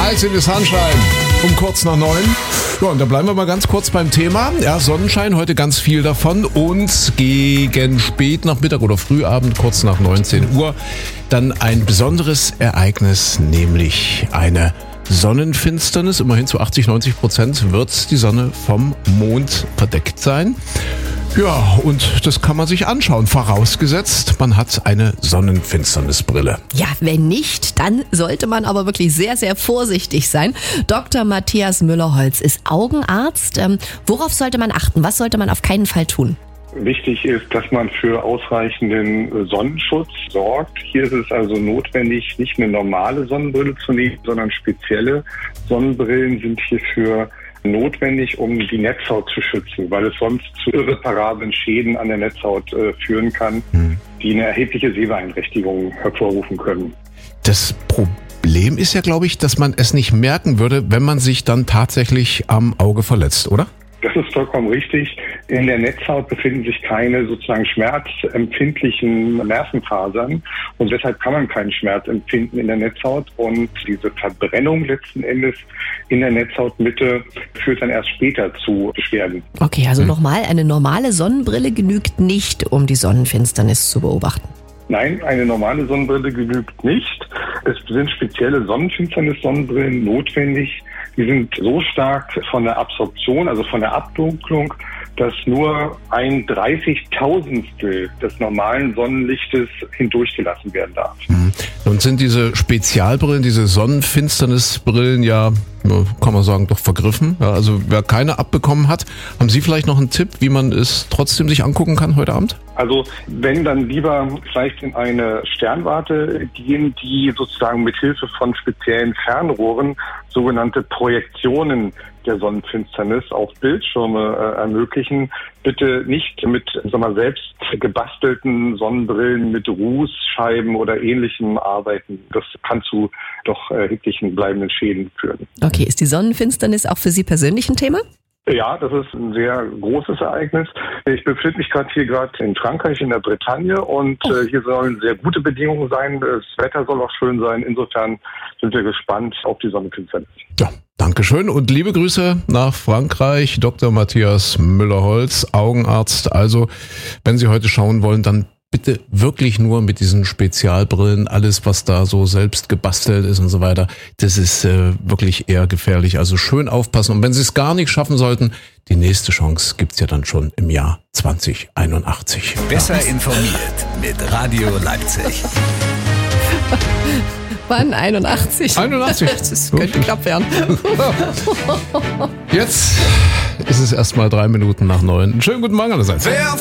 Eyes in the Sunshine um kurz nach 9. Ja, und da bleiben wir mal ganz kurz beim Thema. Ja, Sonnenschein, heute ganz viel davon. Und gegen spät nach Mittag oder Frühabend, kurz nach 19 Uhr, dann ein besonderes Ereignis, nämlich eine Sonnenfinsternis. Immerhin zu 80-90% wird die Sonne vom Mond verdeckt sein. Ja, und das kann man sich anschauen, vorausgesetzt, man hat eine Sonnenfinsternisbrille. Ja, wenn nicht, dann sollte man aber wirklich sehr, sehr vorsichtig sein. Dr. Matthias Müller-Holz ist Augenarzt. Worauf sollte man achten? Was sollte man auf keinen Fall tun? Wichtig ist, dass man für ausreichenden Sonnenschutz sorgt. Hier ist es also notwendig, nicht eine normale Sonnenbrille zu nehmen, sondern spezielle Sonnenbrillen sind hierfür notwendig, um die Netzhaut zu schützen, weil es sonst zu irreparablen Schäden an der Netzhaut führen kann, die eine erhebliche Sehbeeinträchtigung hervorrufen können. Das Problem ist ja, glaube ich, dass man es nicht merken würde, wenn man sich dann tatsächlich am Auge verletzt, oder? Das ist vollkommen richtig. In der Netzhaut befinden sich keine sozusagen schmerzempfindlichen Nervenfasern und deshalb kann man keinen Schmerz empfinden in der Netzhaut und diese Verbrennung letzten Endes in der Netzhautmitte führt dann erst später zu Beschwerden. Okay, also nochmal, eine normale Sonnenbrille genügt nicht, um die Sonnenfinsternis zu beobachten. Nein, eine normale Sonnenbrille genügt nicht. Es sind spezielle Sonnenfinsternis-Sonnenbrillen notwendig. Die sind so stark von der Absorption, also von der Abdunklung, dass nur 1/30.000stel des normalen Sonnenlichtes hindurchgelassen werden darf. Nun sind diese Spezialbrillen, diese Sonnenfinsternisbrillen ja, kann man sagen, doch vergriffen. Ja, also wer keine abbekommen hat, haben Sie vielleicht noch einen Tipp, wie man es trotzdem sich angucken kann heute Abend? Also wenn, dann lieber vielleicht in eine Sternwarte gehen, die sozusagen mit Hilfe von speziellen Fernrohren sogenannte Projektionen der Sonnenfinsternis auf Bildschirme ermöglichen. Bitte nicht mit selbst gebastelten Sonnenbrillen mit Rußscheiben oder Ähnlichem arbeiten. Das kann zu doch erheblichen bleibenden Schäden führen. Okay, ist die Sonnenfinsternis auch für Sie persönlich ein Thema? Ja, das ist ein sehr großes Ereignis. Ich befinde mich hier in Frankreich, in der Bretagne und hier sollen sehr gute Bedingungen sein. Das Wetter soll auch schön sein. Insofern sind wir gespannt auf die Sonnenfinsternis. Ja, Dankeschön und liebe Grüße nach Frankreich. Dr. Matthias Müller-Holz, Augenarzt. Also, wenn Sie heute schauen wollen, dann bitte wirklich nur mit diesen Spezialbrillen, alles was da so selbst gebastelt ist und so weiter, das ist wirklich eher gefährlich. Also schön aufpassen und wenn Sie es gar nicht schaffen sollten, die nächste Chance gibt's ja dann schon im Jahr 2081. Besser informiert mit Radio Leipzig. Wann? 81? 81. Das könnte knapp werden. Jetzt ist es erstmal 3 Minuten nach 9. Schönen guten Morgen allerseits.